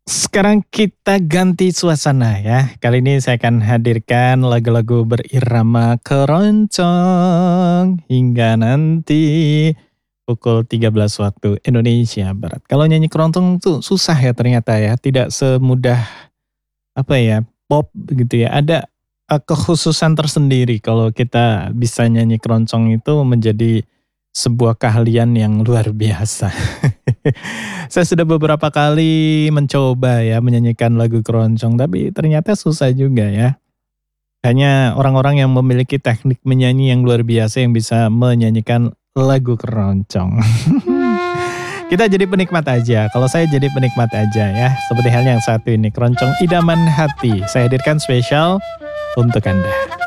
Sekarang kita ganti suasana ya. Kali ini saya akan hadirkan lagu-lagu berirama keroncong hingga nanti pukul 13 waktu Indonesia Barat. Kalau nyanyi keroncong tuh susah ya ternyata ya, tidak semudah apa ya, pop begitu ya. Ada kekhususan tersendiri kalau kita bisa nyanyi keroncong itu menjadi sebuah keahlian yang luar biasa. Saya sudah beberapa kali mencoba ya menyanyikan lagu keroncong, tapi ternyata susah juga ya. Hanya orang-orang yang memiliki teknik menyanyi yang luar biasa yang bisa menyanyikan lagu keroncong. Kita jadi penikmat aja, kalau saya jadi penikmat aja ya. Seperti halnya yang satu ini, keroncong idaman hati. Saya hadirkan spesial untuk Anda.